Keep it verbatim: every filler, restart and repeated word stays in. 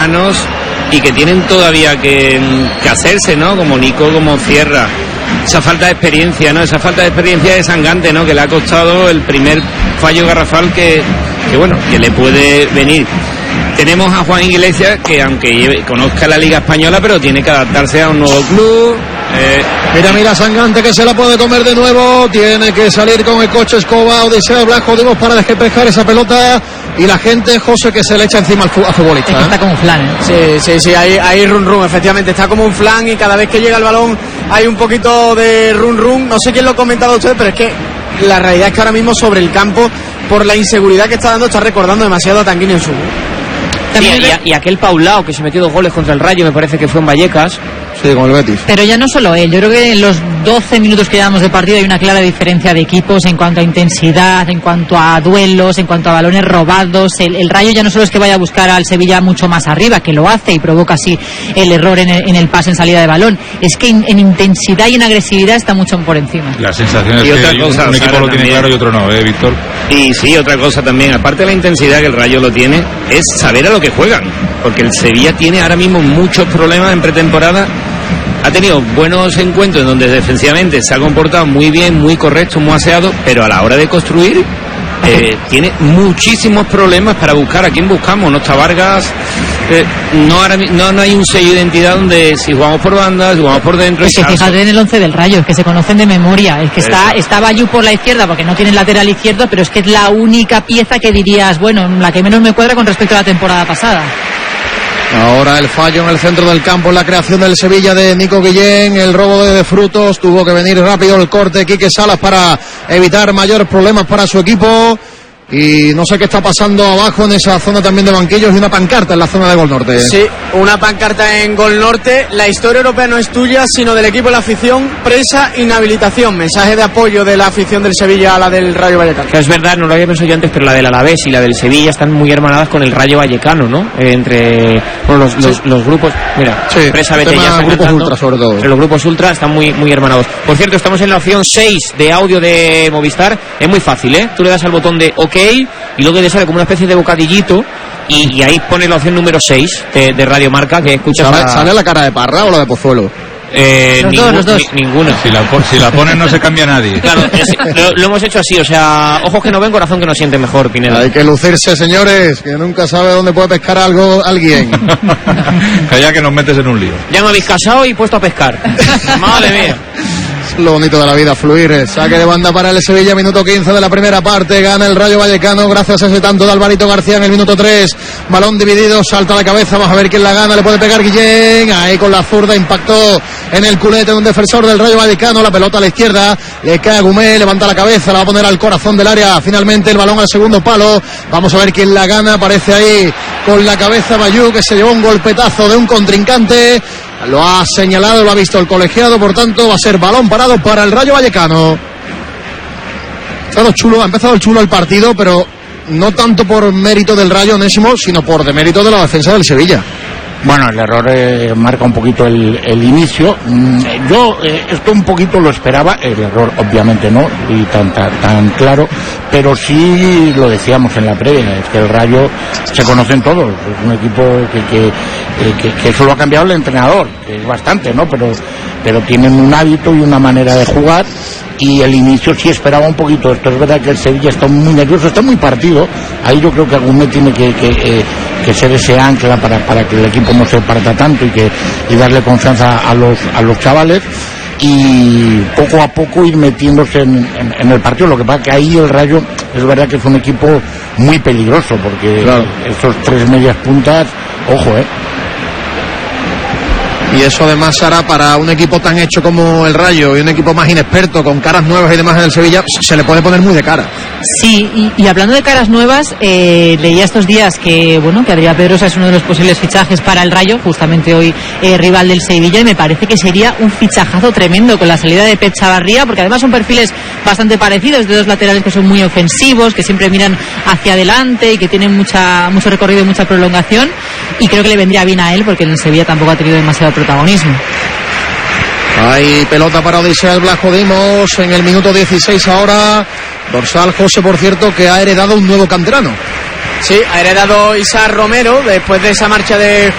veteranos y que tienen todavía que, que hacerse, ¿no? Como Nico, como Sierra. Esa falta de experiencia, ¿no? Esa falta de experiencia es sangrante, ¿no? Que le ha costado el primer fallo garrafal que, que bueno, que le puede venir. Tenemos a Juan Iglesias, que aunque lleve, conozca la Liga Española, pero tiene que adaptarse a un nuevo club. Eh, mira, mira, sangrante que se la puede comer de nuevo. Tiene que salir con el coche Escoba, Odisea Blasco, dimos para despejar esa pelota. Y la gente, José, que se le echa encima al, fu- al futbolista. Es que está como un flan, ¿eh? Sí, sí, sí, hay, hay run run, efectivamente, está como un flan y cada vez que llega el balón hay un poquito de run run. No sé quién lo ha comentado usted, pero es que la realidad es que ahora mismo sobre el campo, por la inseguridad que está dando, está recordando demasiado a Tanguini en su. Sí, y, y aquel Paulao que se metió dos goles contra el Rayo, me parece que fue en Vallecas. Sí, con el Betis. Pero ya no solo él, yo creo que en los doce minutos que llevamos de partido hay una clara diferencia de equipos en cuanto a intensidad, en cuanto a duelos, en cuanto a balones robados. El, el Rayo ya no solo es que vaya a buscar al Sevilla mucho más arriba, que lo hace y provoca así el error en el, en el pase en salida de balón, es que en, en intensidad y en agresividad está mucho por encima. La sensación es y que otra un, cosa, un equipo Sara, lo tiene también. claro y otro no, ¿eh, Víctor? Y sí, otra cosa también, aparte de la intensidad que el Rayo lo tiene, es saber a lo que juegan, porque el Sevilla tiene ahora mismo muchos problemas en pretemporada. Ha tenido buenos encuentros en donde defensivamente se ha comportado muy bien, muy correcto, muy aseado, pero a la hora de construir eh, tiene muchísimos problemas para buscar a quién buscamos. No está Vargas, eh, no, ahora, no, no hay un sello de identidad donde si jugamos por bandas, si jugamos por dentro. Es que fíjate en el once del Rayo, es que se conocen de memoria, es que está, está Bayú por la izquierda porque no tiene lateral izquierdo, pero es que es la única pieza que dirías, bueno, la que menos me cuadra con respecto a la temporada pasada. Ahora el fallo en el centro del campo en la creación del Sevilla de Nico Guillén, el robo de, de frutos, tuvo que venir rápido el corte Quique Salas para evitar mayores problemas para su equipo. Y no sé qué está pasando abajo en esa zona también de banquillos y una pancarta en la zona de Gol Norte. Sí, una pancarta en Gol Norte. La historia europea no es tuya, sino del equipo de la afición. Prensa, inhabilitación. Mensaje de apoyo de la afición del Sevilla a la del Rayo Vallecano. Que es verdad, no lo había pensado yo antes, pero la del Alavés y la del Sevilla están muy hermanadas con el Rayo Vallecano, ¿no? Eh, entre bueno, los, los, sí. los grupos. Mira, sí, Presa B T ya grupos ultra, sobre todo. Entre los grupos ultra están muy, muy hermanados. Por cierto, estamos en la opción seis de audio de Movistar. Es muy fácil, ¿eh? Tú le das al botón de OK y luego te sale como una especie de bocadillito y, y ahí pone la opción número seis de, de Radio Marca que escuchas. ¿Sale, a... ¿Sale la cara de Parra o la de Pozuelo? Eh, los ningún, dos, los dos. Ni, ninguna. Si la, si la pones no se cambia nadie. Claro, es, lo, lo hemos hecho así, o sea, ojos que no ven, corazón que no siente, mejor, Pineda. Hay que lucirse, señores, que nunca sabe dónde puede pescar algo alguien. Calla que nos metes en un lío. Ya me habéis casado y puesto a pescar. Madre mía. Lo bonito de la vida, fluir. Saque de banda para el Sevilla, minuto quince de la primera parte. Gana el Rayo Vallecano gracias a ese tanto de Alvarito García en el minuto tres. Balón dividido, salta a la cabeza. Vamos a ver quién la gana. Le puede pegar Guillén. Ahí con la zurda impactó en el culete de un defensor del Rayo Vallecano. La pelota a la izquierda. Le cae a Gumé, levanta la cabeza. La va a poner al corazón del área. Finalmente el balón al segundo palo. Vamos a ver quién la gana. Aparece ahí con la cabeza Bayú, que se llevó un golpetazo de un contrincante. Lo ha señalado, lo ha visto el colegiado, por tanto va a ser balón parado para el Rayo Vallecano. Ha empezado chulo, ha empezado el chulo el partido, pero no tanto por mérito del Rayo Onésimo, sino por demérito de la defensa del Sevilla. Bueno, el error eh, marca un poquito el, el inicio. Mm, yo eh, esto un poquito lo esperaba, el error obviamente no, y tan, tan, tan claro, pero sí lo decíamos en la previa, es que el Rayo se conocen todos, es un equipo que, que, eh, que, que eso lo ha cambiado el entrenador, que es bastante, ¿no? Pero, pero tienen un hábito y una manera de jugar, y el inicio sí esperaba un poquito esto. Es verdad que el Sevilla está muy nervioso, está muy partido, ahí yo creo que Agumé tiene que, que, eh, que ser ese ancla para, para que el equipo no se parta tanto y que y darle confianza a los a los chavales y poco a poco ir metiéndose en, en, en el partido. Lo que pasa es que ahí el Rayo es verdad que es un equipo muy peligroso porque claro, esos tres medias puntas, ojo, eh y eso además, Sara, para un equipo tan hecho como el Rayo y un equipo más inexperto, con caras nuevas y demás en el Sevilla, se le puede poner muy de cara. Sí, y, y hablando de caras nuevas, eh, leía estos días que bueno que Adrián Pedrosa es uno de los posibles fichajes para el Rayo, justamente hoy eh, rival del Sevilla, y me parece que sería un fichajazo tremendo con la salida de Pep Chavarría, porque además son perfiles bastante parecidos, de dos laterales que son muy ofensivos, que siempre miran hacia adelante y que tienen mucha mucho recorrido y mucha prolongación, y creo que le vendría bien a él porque en el Sevilla tampoco ha tenido demasiado protagonismo. Hay pelota para Odisea Blasco Dimos en el minuto dieciséis ahora. Dorsal José, por cierto, que ha heredado un nuevo canterano. Sí, ha heredado Isaac Romero después de esa marcha de